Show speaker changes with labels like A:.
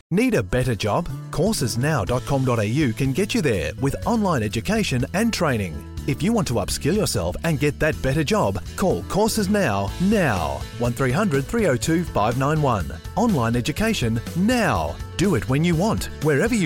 A: Need a better job? Coursesnow.com.au can get you there with online education and training. If you want to upskill yourself and get that better job, call Courses Now. 1300 302 591. Online education now. Do it when you want, wherever you